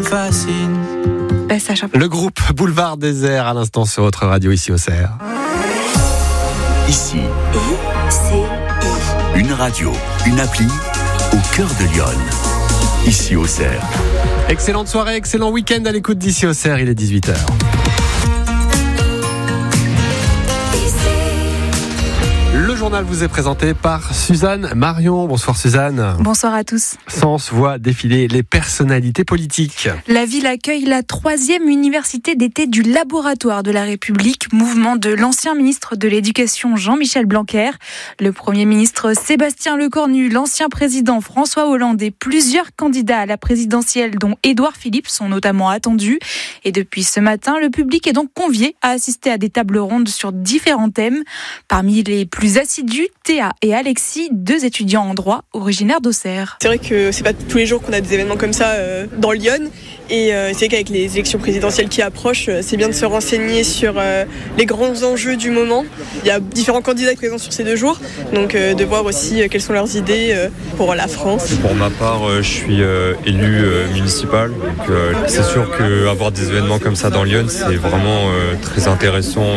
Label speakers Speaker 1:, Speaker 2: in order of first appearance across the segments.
Speaker 1: fascine.
Speaker 2: Le groupe Boulevard Désert à l'instant sur votre radio ici au CER.
Speaker 3: Ici, une radio, une appli au cœur de Lyon. Ici au CER.
Speaker 2: Excellente soirée, excellent week-end à l'écoute d'ici au CER, il est 18h. Le journal vous est présenté par Suzanne Marion. Bonsoir Suzanne.
Speaker 4: Bonsoir à tous.
Speaker 2: Sens voit défiler les personnalités politiques.
Speaker 4: La ville accueille la 3e université d'été du Laboratoire de la République, mouvement de l'ancien ministre de l'Éducation Jean-Michel Blanquer, le Premier ministre Sébastien Lecornu, l'ancien président François Hollande et plusieurs candidats à la présidentielle dont Édouard Philippe sont notamment attendus. Et depuis ce matin, le public est donc convié à assister à des tables rondes sur différents thèmes. Parmi les plus assidus, Théa et Alexis, 2 étudiants en droit originaires d'Auxerre.
Speaker 5: C'est vrai que c'est pas tous les jours qu'on a des événements comme ça dans Lyon. Et c'est vrai qu'avec les élections présidentielles qui approchent, c'est bien de se renseigner sur les grands enjeux du moment. Il y a différents candidats présents sur ces 2 jours, donc de voir aussi quelles sont leurs idées pour la France.
Speaker 6: Pour ma part, je suis élu municipal, donc c'est sûr qu'avoir des événements comme ça dans Lyon, c'est vraiment très intéressant,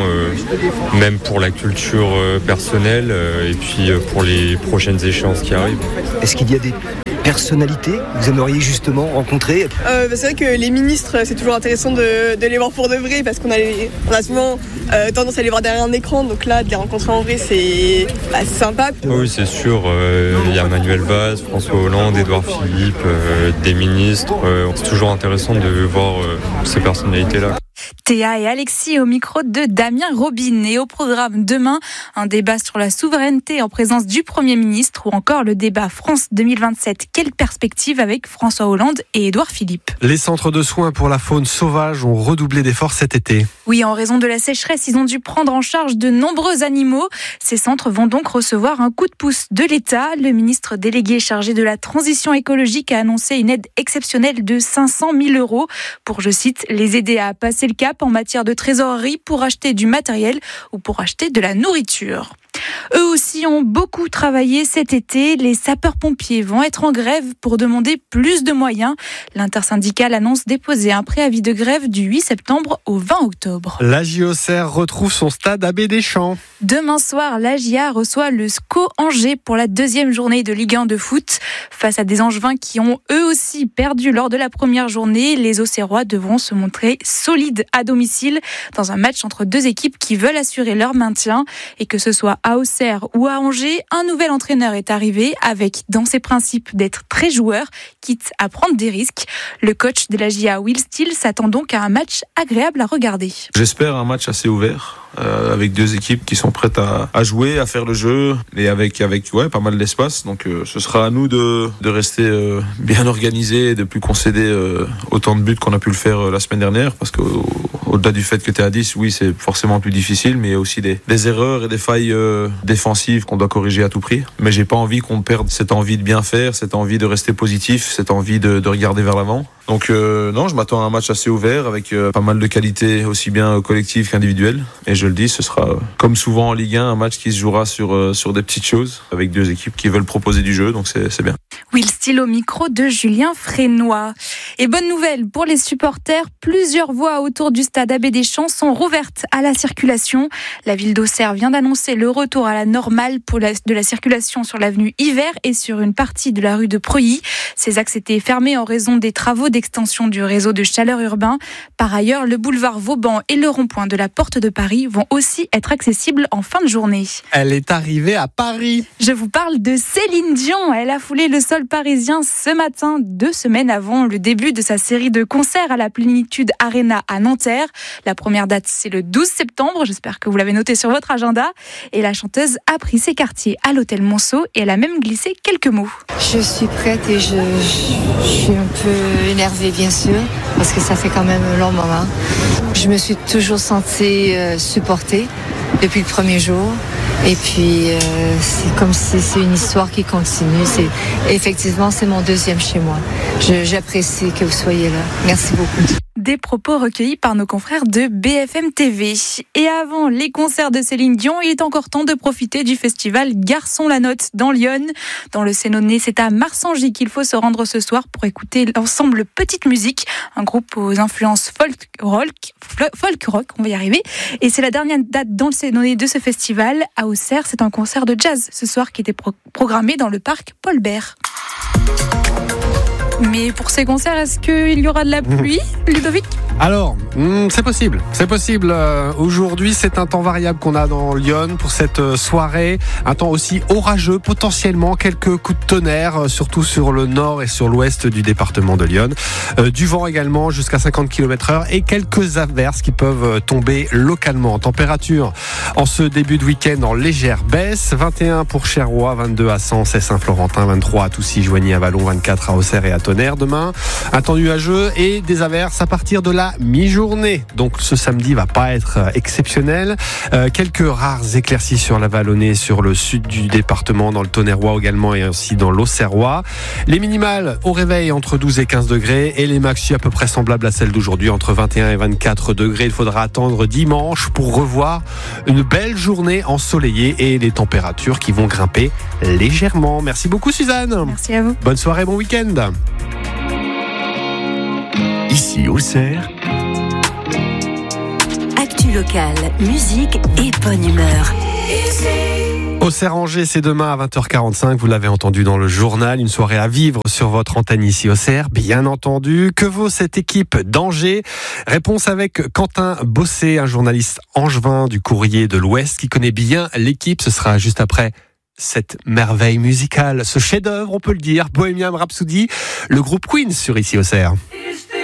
Speaker 6: même pour la culture personnelle et puis pour les prochaines échéances qui arrivent.
Speaker 7: Est-ce qu'il y a des personnalités que vous aimeriez justement rencontrer?
Speaker 5: C'est vrai que les ministres, c'est toujours intéressant de les voir pour de vrai, parce qu'on a souvent tendance à les voir derrière un écran, donc là, de les rencontrer en vrai, c'est sympa.
Speaker 6: Oui, c'est sûr, il y a Manuel Valls, François Hollande, Édouard Philippe, des ministres. C'est toujours intéressant de voir ces personnalités-là.
Speaker 4: Théa et Alexis au micro de Damien Robin. Et au programme demain, un débat sur la souveraineté en présence du Premier ministre ou encore le débat France 2027. Quelle perspective avec François Hollande et Édouard Philippe?
Speaker 2: Les centres de soins pour la faune sauvage ont redoublé d'efforts cet été.
Speaker 4: Oui, en raison de la sécheresse, ils ont dû prendre en charge de nombreux animaux. Ces centres vont donc recevoir un coup de pouce de l'État. Le ministre délégué chargé de la transition écologique a annoncé une aide exceptionnelle de 500 000 € pour, je cite, les aider à passer le cap en matière de trésorerie pour acheter du matériel ou pour acheter de la nourriture. Eux aussi ont beaucoup travaillé cet été. Les sapeurs-pompiers vont être en grève pour demander plus de moyens. L'intersyndicale annonce déposer un préavis de grève du 8 septembre au 20 octobre.
Speaker 2: La JOCR retrouve son stade Abbé Deschamps.
Speaker 4: Demain soir, la JA reçoit le SCO Angers pour la 2e journée de Ligue 1 de foot. Face à des Angevins qui ont eux aussi perdu lors de la première journée, les Auxerrois devront se montrer solides à domicile dans un match entre 2 équipes qui veulent assurer leur maintien. Et que ce soit à Auxerre ou à Angers, un nouvel entraîneur est arrivé avec, dans ses principes, d'être très joueur, quitte à prendre des risques. Le coach de la JA, Will Steele, s'attend donc à un match agréable à regarder.
Speaker 8: J'espère un match assez ouvert. Avec 2 équipes qui sont prêtes à jouer, à faire le jeu et avec pas mal d'espace. Donc ce sera à nous de rester bien organisés et de plus concéder autant de buts qu'on a pu le faire la semaine dernière, parce qu'au-delà du fait que tu es à 10, oui, c'est forcément plus difficile, mais il y a aussi des erreurs et des failles défensives qu'on doit corriger à tout prix. Mais j'ai pas envie qu'on perde cette envie de bien faire, cette envie de rester positif, cette envie de regarder vers l'avant. Donc non, je m'attends à un match assez ouvert avec pas mal de qualités aussi bien collectives qu'individuelles. Et je le dis, ce sera comme souvent en Ligue 1, un match qui se jouera sur des petites choses avec 2 équipes qui veulent proposer du jeu, donc c'est bien.
Speaker 4: Will Steele au micro de Julien Frénois. Et bonne nouvelle pour les supporters, plusieurs voies autour du stade Abbé Deschamps sont rouvertes à la circulation. La ville d'Auxerre vient d'annoncer le retour à la normale de la circulation sur l'avenue Hiver et sur une partie de la rue de Preuilly. Ces axes étaient fermés en raison des travaux d'extension du réseau de chaleur urbain. Par ailleurs, le boulevard Vauban et le rond-point de la Porte de Paris vont aussi être accessibles en fin de journée.
Speaker 2: Elle est arrivée à Paris.
Speaker 4: Je vous parle de Céline Dion. Elle a foulé le sol parisien ce matin, 2 semaines avant le début de sa série de concerts à la Plénitude Arena à Nanterre. La première date, c'est le 12 septembre. J'espère que vous l'avez noté sur votre agenda. Et la chanteuse a pris ses quartiers à l'hôtel Monceau et elle a même glissé quelques mots.
Speaker 9: Je suis prête et je suis un peu énervée, bien sûr, parce que ça fait quand même un long moment. Je me suis toujours sentie supportée depuis le premier jour. Et puis, c'est comme si c'est une histoire qui continue. Effectivement, c'est mon 2e chez moi. J'apprécie que vous soyez là. Merci beaucoup.
Speaker 4: des propos recueillis par nos confrères de BFM TV. Et avant les concerts de Céline Dion, il est encore temps de profiter du festival Garçon la Note dans Lyon. Dans le Sénonais, c'est à Marsangy qu'il faut se rendre ce soir pour écouter l'ensemble Petite Musique, un groupe aux influences folk rock, on va y arriver. Et c'est la dernière date dans le Sénonais de ce festival. À Auxerre, c'est un concert de jazz ce soir qui était programmé dans le parc Paul Bert. Mais pour ces concerts, est-ce qu'il y aura de la pluie, Ludovic ?
Speaker 2: Alors, c'est possible. Aujourd'hui, c'est un temps variable qu'on a dans Lyon pour cette soirée. Un temps aussi orageux, potentiellement quelques coups de tonnerre, surtout sur le nord et sur l'ouest du département de Lyon. Du vent également jusqu'à 50 km/h et quelques averses qui peuvent tomber localement. Température en ce début de week-end en légère baisse. 21 pour Cherrois, 22 à Sens et Saint-Florentin, 23 à Toussy, Joigny, Avallon, 24 à Auxerre et à Tonnerre. Demain, un temps nuageux et des averses à partir de la mi-journée. Donc ce samedi va pas être exceptionnel. Quelques rares éclaircies sur la Vallonnée, sur le sud du département, dans le Tonnerrois également et aussi dans l'Auxerrois. Les minimales au réveil entre 12 et 15 degrés et les maxi à peu près semblables à celles d'aujourd'hui, entre 21 et 24 degrés. Il faudra attendre dimanche pour revoir une belle journée ensoleillée et les températures qui vont grimper légèrement. Merci beaucoup Suzanne.
Speaker 4: Merci à vous.
Speaker 2: Bonne soirée, bon week-end.
Speaker 3: Ici Auxerre,
Speaker 1: actu locale, musique et bonne humeur.
Speaker 2: Auxerre-Angers, c'est demain à 20h45, vous l'avez entendu dans le journal, une soirée à vivre sur votre antenne ici Auxerre, bien entendu. Que vaut cette équipe d'Angers ? Réponse avec Quentin Bossé, un journaliste angevin du Courrier de l'Ouest qui connaît bien l'équipe. Ce sera juste après cette merveille musicale, ce chef-d'œuvre, on peut le dire, Bohemian Rhapsody, le groupe Queen sur ici Auxerre.